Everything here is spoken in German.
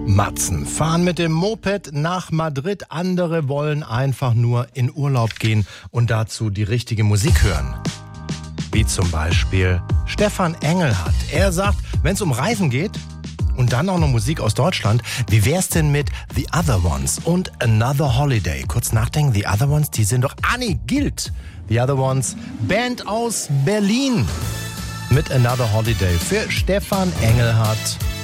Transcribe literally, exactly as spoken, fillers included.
Matzen fahren mit dem Moped nach Madrid. Andere wollen einfach nur in Urlaub gehen und dazu die richtige Musik hören. Wie zum Beispiel Stefan Engelhardt. Er sagt, wenn es um Reisen geht und dann auch noch Musik aus Deutschland, wie wär's denn mit The Other Ones und Another Holiday? Kurz nachdenken, The Other Ones, die sind doch... Ah nee, gilt! The Other Ones, Band aus Berlin mit Another Holiday für Stefan Engelhardt.